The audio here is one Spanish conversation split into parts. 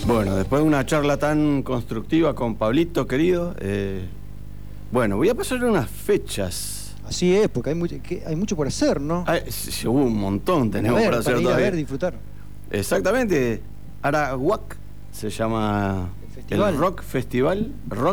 Bueno, después de una charla tan constructiva con Pablito, querido, bueno, voy a pasar unas fechas. Así es, porque hay mucho por hacer, ¿no? Sí, hubo un montón, tenemos para hacer ir todavía. A ver, disfrutar. Exactamente. Arawak se llama el Rock Festival.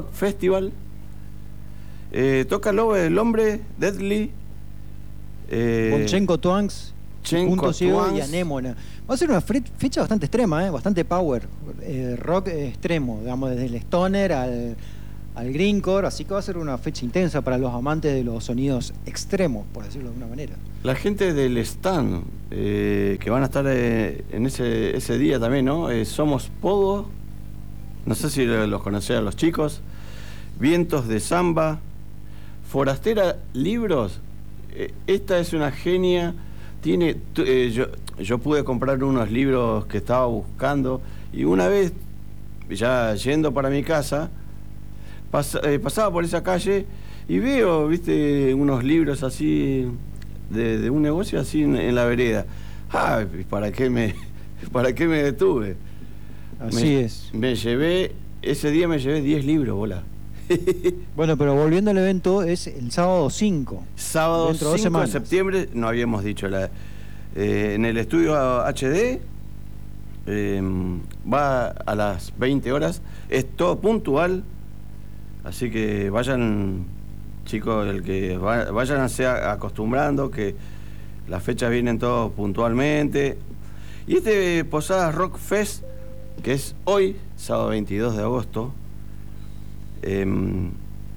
Toca el hombre, Deadly. Bonchenko Twangs, Punto Ciego y Anémona. Va a ser una fecha bastante extrema, bastante power. Rock extremo, digamos, desde el stoner al greencore, así que va a ser una fecha intensa para los amantes de los sonidos extremos, por decirlo de alguna manera. La gente del stand, que van a estar en ese día también, ¿no? Somos Pogo, no sé si los conocían los chicos, Vientos de Samba, Forastera Libros, esta es una genia, tiene... Yo pude comprar unos libros que estaba buscando y una vez, ya yendo para mi casa, pasaba por esa calle y veo, viste, unos libros así de un negocio así en la vereda. ¿Para qué me detuve? Así es. Ese día me llevé 10 libros, bola. Bueno, pero volviendo al evento, es el sábado 5. Sábado 5 de septiembre, no habíamos dicho en el estudio HD, va a las 20 horas, es todo puntual, así que vayan, chicos, váyanse acostumbrando que las fechas vienen todos puntualmente. Y Posadas Rock Fest, que es hoy, sábado 22 de agosto, en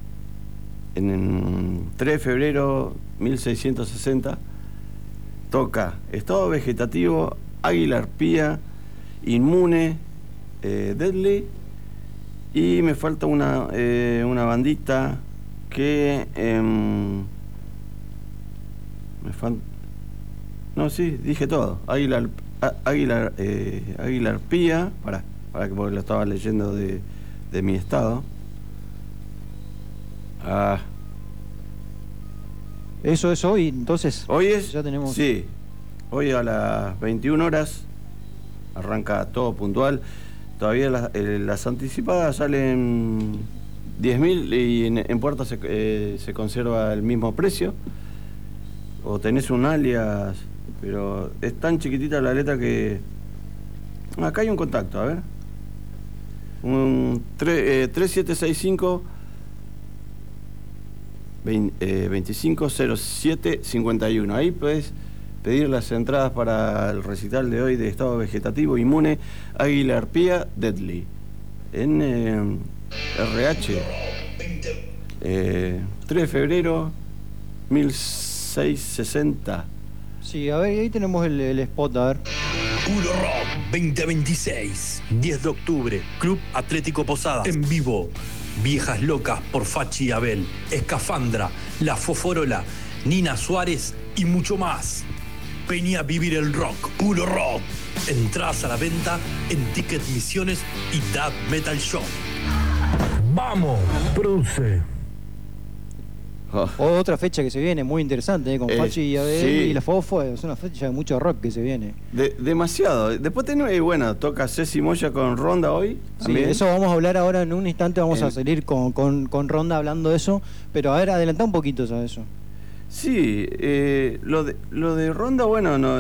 3 de febrero 1660, toca Estado Vegetativo, Águila Arpía, Inmune, Deadly, y me falta una bandita que no, sí, dije todo. Águila Arpía, porque lo estaba leyendo de mi estado. Eso es hoy, entonces. Hoy es, ya tenemos... Sí, hoy a las 21 horas arranca todo puntual. Todavía las anticipadas salen 10.000 y en Puerta se conserva el mismo precio. O tenés un alias, pero es tan chiquitita la letra que... Acá hay un contacto, a ver. 3765 250751. Ahí podés pedir las entradas para el recital de hoy de Estado Vegetativo, Inmune, Águila Arpía, Deadly. En RH. 3 de febrero 1660. Sí, a ver, ahí tenemos el spot, a ver. Puro Rock 2026, 10 de octubre, Club Atlético Posadas, en vivo. Viejas Locas por Fachi y Abel, Escafandra, La Foforola, Nina Suárez y mucho más. Venía a vivir el rock, Puro Rock. Entradas a la venta en Ticket Misiones y Dab Metal Shop. ¡Vamos! Produce. Otra fecha que se viene muy interesante, con Fachi y Abel, sí. Y La Fofo, es una fecha de mucho rock que se viene. Demasiado. Después toca Ceci Moya con Ronda hoy. Sí, eso vamos a hablar ahora en un instante, vamos a salir con Ronda hablando de eso, pero a ver, adelantá un poquito sobre eso. Sí, lo de Ronda, bueno, no,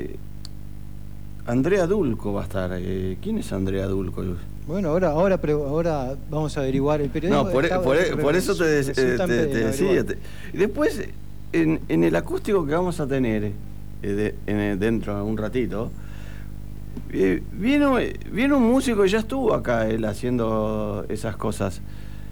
Andrea Dulco va a estar. ¿Quién es Andrea Dulco? Bueno, ahora vamos a averiguar el periodismo. No, por eso te decía. Y después, en el acústico que vamos a tener dentro de un ratito, viene un músico que ya estuvo acá él haciendo esas cosas.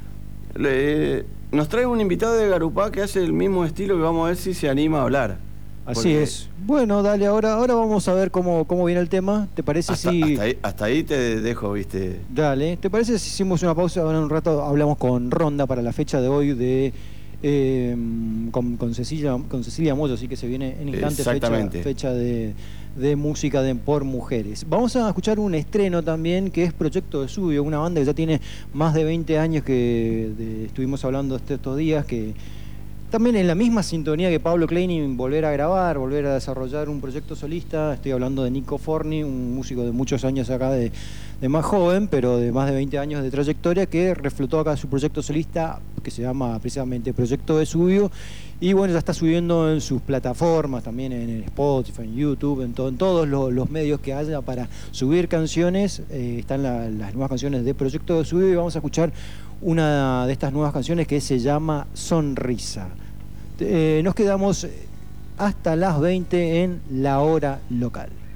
Nos trae un invitado de Garupá que hace el mismo estilo, que vamos a ver si se anima a hablar. Así es. Bueno, dale, ahora vamos a ver cómo viene el tema. ¿Te parece hasta ahí te dejo, viste? Dale, ¿te parece si hicimos una pausa? Ahora en un rato hablamos con Ronda para la fecha de hoy con Cecilia Moyo, así que se viene en instantes fecha de música por mujeres. Vamos a escuchar un estreno también, que es Proyecto de Subio, una banda que ya tiene más de 20 años que estuvimos hablando estos días, que También en la misma sintonía que Pablo Kleining, volver a grabar, volver a desarrollar un proyecto solista. Estoy hablando de Nico Forni, un músico de muchos años acá, de más joven, pero de más de 20 años de trayectoria, que reflotó acá su proyecto solista, que se llama precisamente Proyecto Vesubio. Y bueno, ya está subiendo en sus plataformas, también en Spotify, en YouTube, en todos los medios que haya para subir canciones. Están las nuevas canciones de Proyecto Vesubio, y vamos a escuchar una de estas nuevas canciones que se llama Sonrisa. Nos quedamos hasta las 20 en La Hora Local.